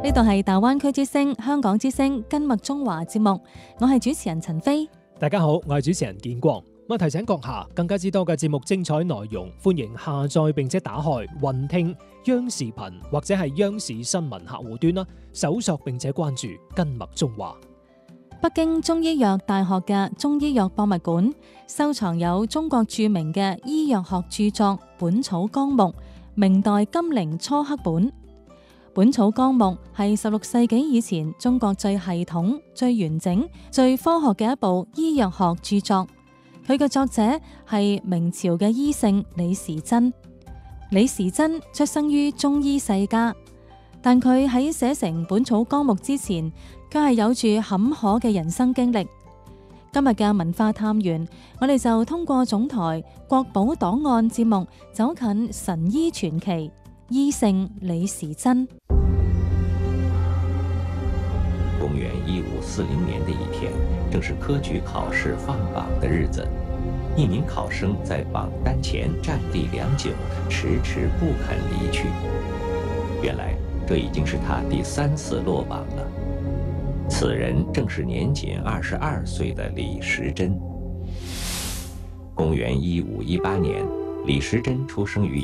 呢度係大灣區之聲、香港之聲跟麥中華節目，我係主持人陳飛。 大家好，我係主持人建光。咁提醒閣下，更加之多嘅節目精彩內容，歡迎下載並且打開雲聽央視頻或者係央視新聞客戶端啦，搜索並且關注跟麥中華。 北京中醫藥大學嘅中醫藥博物館收藏有中國著名嘅醫藥學著作《本草綱目》，明代金陵初刻本。《本草綱目》係16世紀以前中國最系統、最完整、最科學嘅一部醫藥學著作。佢嘅作者係明朝嘅醫聖李時珍。李時珍出生於中醫世家，但佢喺寫成《本草綱目》之前，佢係有住坎坷嘅人生經歷。今日嘅文化探源，我哋就通過總台國寶檔案節目走近神醫傳奇醫聖李時珍。 公元1540年的一天，正是科舉考試放榜的日子。一名考生在榜單前站立良久，遲遲不肯離去。原來這已經是他第3次落榜了。此人正是年僅22歲的李時珍。公元1518年，李時珍出生於